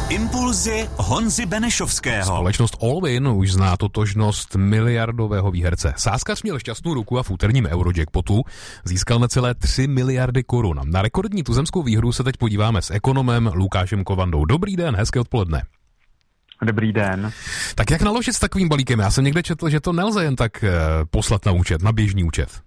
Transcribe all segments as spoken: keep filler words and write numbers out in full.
Impulzy Honzy Benešovského. Společnost Allwyn už zná totožnost miliardového výherce. Sázkař měl šťastnou ruku a v úterním Eurojackpotu získal necelé tři miliardy korun. Na rekordní tuzemskou výhru se teď podíváme s ekonomem Lukášem Kovandou. Dobrý den, hezké odpoledne. Dobrý den. Tak jak naložit s takovým balíkem? Já jsem někde četl, že to nelze jen tak poslat na účet, na běžný účet.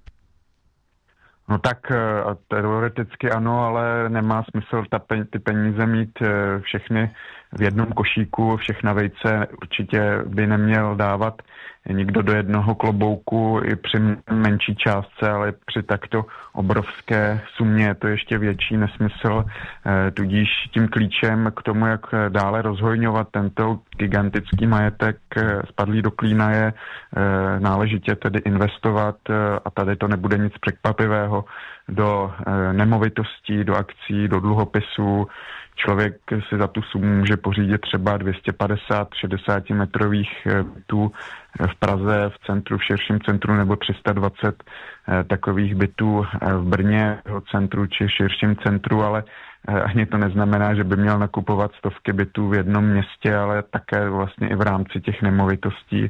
No tak teoreticky ano, ale nemá smysl ta pe- ty peníze mít všechny v jednom košíku, všechna vejce určitě by neměl dávat nikdo do jednoho klobouku i při menší částce, ale při takto obrovské sumě je to ještě větší nesmysl. Tudíž tím klíčem k tomu, jak dále rozhojňovat tento gigantický majetek spadlý do klína, je náležitě tedy investovat, a tady to nebude nic překvapivého, do nemovitostí, do akcí, do dluhopisů. Člověk si za tu sumu může pořídit třeba dvě stě padesát šedesát metrových bytů v Praze, v centru, v širším centru, nebo tři sta dvacet takových bytů v Brně, v centru či širším centru, ale ani to neznamená, že by měl nakupovat stovky bytů v jednom městě, ale také vlastně i v rámci těch nemovitostí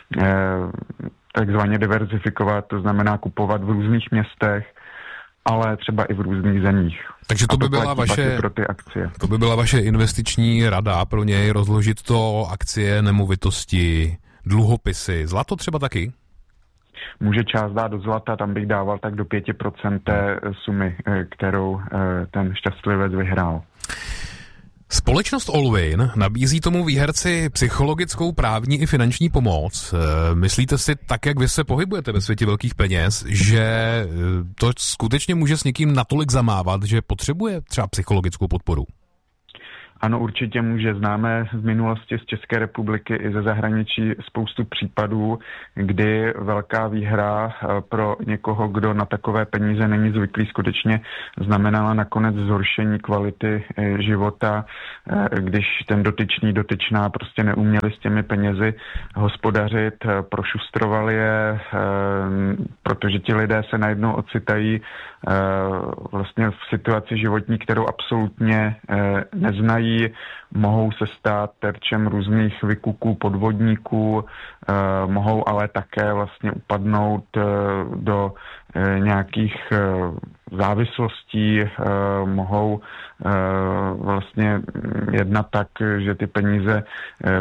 takzvaně diverzifikovat, to znamená kupovat v různých městech, ale třeba i v různých zemích. Takže to by byla vaše, pro ty akcie. To by byla vaše investiční rada pro něj, rozložit to akcie, nemovitosti, dluhopisy, zlato třeba taky? Může část dát do zlata, tam bych dával tak do pět procent té sumy, kterou ten šťastlivec vyhrál. Společnost Allwyn nabízí tomu výherci psychologickou, právní i finanční pomoc. Myslíte si, tak jak vy se pohybujete ve světě velkých peněz, že to skutečně může s někým natolik zamávat, že potřebuje třeba psychologickou podporu? Ano, určitě může. Známe z minulosti z České republiky i ze zahraničí spoustu případů, kdy velká výhra pro někoho, kdo na takové peníze není zvyklý, skutečně znamenala nakonec zhoršení kvality života, když ten dotyčný, dotyčná prostě neuměli s těmi penězi hospodařit, prošustrovali je, protože ti lidé se najednou ocitají vlastně v situaci životní, kterou absolutně neznají, mohou se stát terčem různých vykuků, podvodníků, eh, mohou ale také vlastně upadnout eh, do eh, nějakých eh, závislostí, eh, mohou eh, vlastně jednat tak, že ty peníze eh,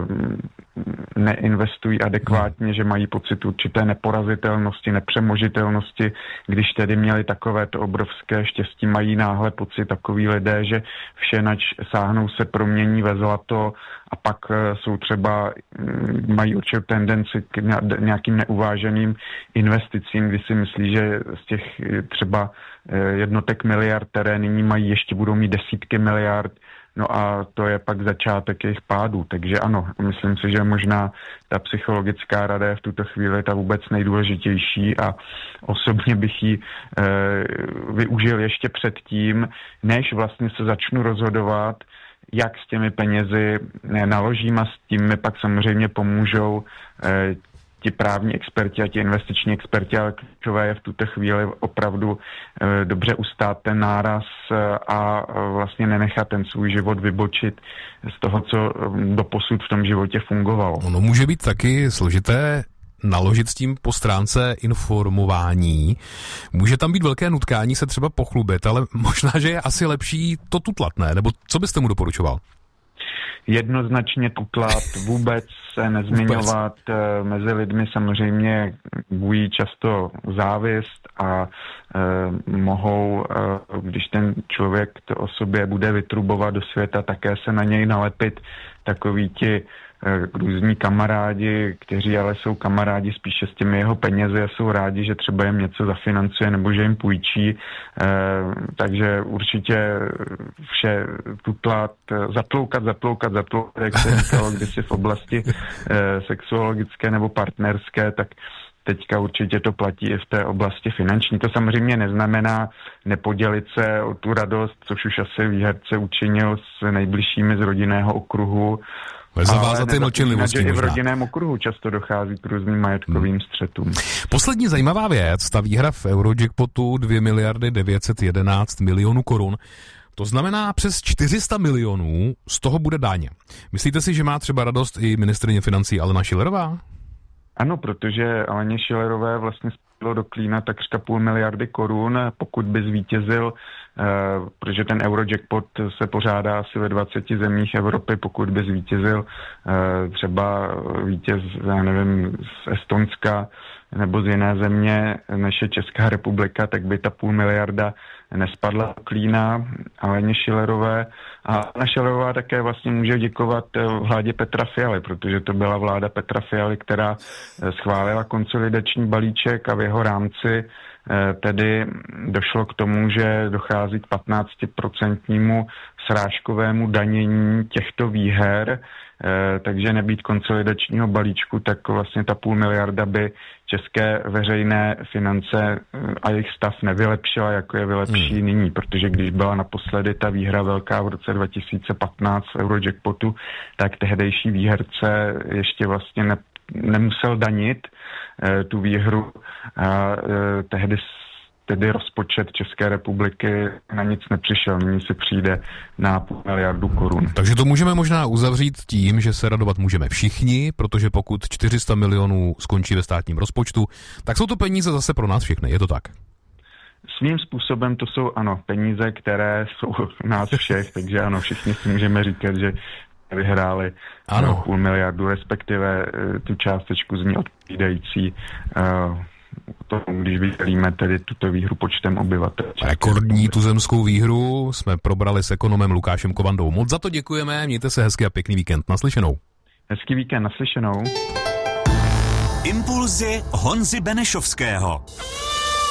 neinvestují adekvátně, že mají pocit určité neporazitelnosti, nepřemožitelnosti, když tedy měli takovéto obrovské štěstí, mají náhle pocit takový lidé, že vše, nač sáhnou, se promění ve zlato, a pak jsou třeba, mají určitou tendenci k nějakým neuváženým investicím, kdy si myslí, že z těch třeba jednotek miliard, které nyní mají, ještě budou mít desítky miliard. No a to je pak začátek jejich pádu. Takže ano, myslím si, že možná ta psychologická rada je v tuto chvíli ta vůbec nejdůležitější a osobně bych ji e, využil ještě předtím, než vlastně se začnu rozhodovat, jak s těmi penězi naložím, a s tím mi pak samozřejmě pomůžou e, ti právní experti a ti investiční experti, ale klíčové je v tuto chvíli opravdu e, dobře ustát ten náraz a vlastně nenechat ten svůj život vybočit z toho, co doposud v tom životě fungovalo. Ono může být taky složité naložit s tím po stránce informování. Může tam být velké nutkání se třeba pochlubit, ale možná, že je asi lepší to tutlat, ne? Nebo co byste mu doporučoval? Jednoznačně tutlat, vůbec se nezmiňovat. Vůbec. Mezi lidmi samozřejmě bují často závist a eh, mohou, eh, když ten člověk to o sobě bude vytrubovat do světa, také se na něj nalepit takoví ti různí kamarádi, kteří ale jsou kamarádi spíše s těmi jeho penězi a jsou rádi, že třeba jim něco zafinancuje nebo že jim půjčí. E, takže určitě vše tutlat, zatloukat, zatloukat, zatloukat, jak se říkalo kdysi v oblasti e, sexuologické nebo partnerské, tak teďka určitě to platí i v té oblasti finanční. To samozřejmě neznamená nepodělit se o tu radost, což už asi výherce učinil s nejbližšími z rodinného okruhu. Zavázat ty mlčenlivosti možná. I v rodinném okruhu často dochází k různým majetkovým hmm. střetům. Poslední zajímavá věc, ta výhra v Eurojackpotu dvě miliardy devět set jedenáct milionů korun. To znamená přes čtyři sta milionů, z toho bude daň. Myslíte si, že má třeba radost i ministryně financí Alena Schillerová? Ano, protože Aleně Schillerové vlastně spadlo do klína takřka půl miliardy korun, pokud by zvítězil, eh, protože ten Eurojackpot se pořádá asi ve dvaceti zemích Evropy, pokud by zvítězil eh, třeba vítěz, já nevím, z Estonska nebo z jiné země, než je Česká republika, tak by ta půl miliarda nespadla do klína Aleně Schillerové. A Alena Schillerová také vlastně může děkovat vládě Petra Fialy, protože to byla vláda Petra Fialy, která schválila konsolidační balíček a v jeho rámci tedy došlo k tomu, že dochází k patnáctiprocentnímu srážkovému danění těchto výher, takže nebýt konsolidačního balíčku, tak vlastně ta půl miliarda by české veřejné finance a jejich stav nevylepšila, jako je vylepší hmm. nyní, protože když byla naposledy ta výhra velká v roce dva tisíce patnáct v Eurojackpotu, tak tehdejší výherce ještě vlastně ne, nemusel danit eh, tu výhru a eh, tehdy tedy rozpočet České republiky na nic nepřišel, nyní se přijde na půl miliardu korun. Takže to můžeme možná uzavřít tím, že se radovat můžeme všichni, protože pokud čtyři sta milionů skončí ve státním rozpočtu, tak jsou to peníze zase pro nás všechny, je to tak? Svým způsobem to jsou, ano, peníze, které jsou nás všech, takže ano, všichni si můžeme říkat, že vyhráli ano. půl miliardu, respektive tu částečku z ní odpovídající uh, to, když vydělíme tedy tuto výhru počtem obyvatel. Rekordní tuzemskou výhru jsme probrali s ekonomem Lukášem Kovandou. Moc za to děkujeme, mějte se hezky a pěkný víkend. Naslyšenou. Hezký víkend, naslyšenou. Impulzy Honzy Benešovského.